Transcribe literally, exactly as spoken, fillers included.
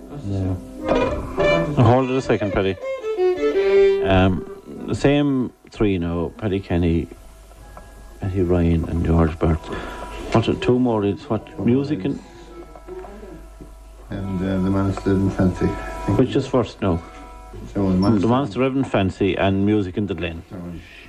Yeah. Hold it a second, Paddy. Um, the same three now, Paddy Kenny, Eddie Ryan and George Burt. What, two more is what, music and... And uh, the Monster Reverend Fancy. Which is first now? So the Monster, the Monster Reverend Fancy and Music in the Glen. So